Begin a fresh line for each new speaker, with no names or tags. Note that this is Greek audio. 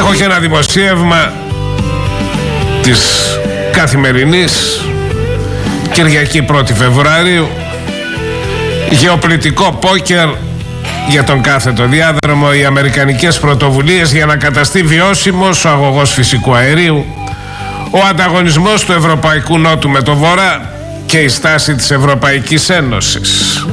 Έχω και ένα δημοσίευμα της Καθημερινής, Κυριακή 1η Φεβρουαρίου. Γεωπολιτικό πόκερ για τον κάθετο διάδρομο, οι αμερικανικές πρωτοβουλίες για να καταστεί βιώσιμος ο αγωγός φυσικού αερίου, ο ανταγωνισμός του Ευρωπαϊκού Νότου με το Βορρά και η στάση της Ευρωπαϊκής Ένωσης.